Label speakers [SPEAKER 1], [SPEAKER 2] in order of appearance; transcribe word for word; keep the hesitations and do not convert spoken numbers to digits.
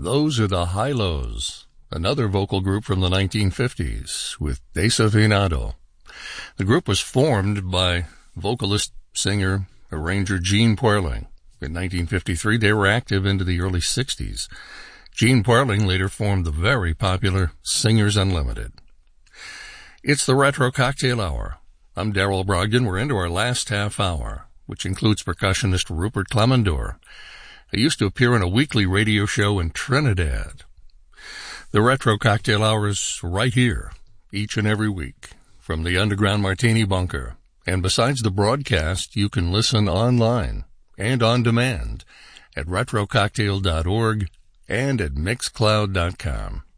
[SPEAKER 1] Those are the Hi-Lo's, another vocal group from the nineteen fifties, with Desafinado. The group was formed by vocalist, singer, arranger Gene Poerling. In nineteen fifty-three, they were active into the early sixties. Gene Poerling later formed the very popular Singers Unlimited. It's the Retro Cocktail Hour. I'm Darrell Brogdon. We're into our last half hour, which includes percussionist Rupert Clemendour. He used to appear in a weekly radio show in Trinidad. The Retro Cocktail Hour is right here, each and every week, from the underground Martini Bunker. And besides the broadcast, you can listen online and on demand at retro cocktail dot org and at mixcloud dot com.